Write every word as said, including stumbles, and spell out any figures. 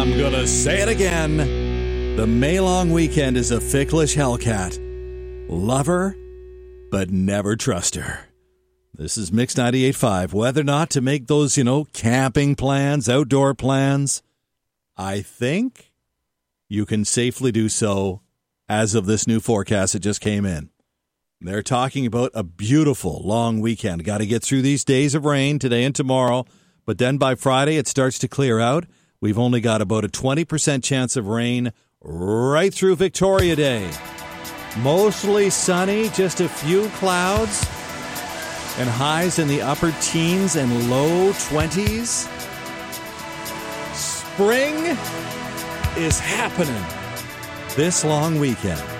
I'm gonna say it again. The May long weekend is a ficklish hellcat. Love her, but never trust her. This is Mix ninety-eight point five. Whether or not to make those, you know, camping plans, outdoor plans, I think you can safely do so as of this new forecast that just came in. They're talking about a beautiful long weekend. Got to get through these days of rain today and tomorrow, but then by Friday it starts to clear out. We've only got about a twenty percent chance of rain right through Victoria Day. Mostly sunny, just a few clouds, and highs in the upper teens and low twenties. Spring is happening this long weekend.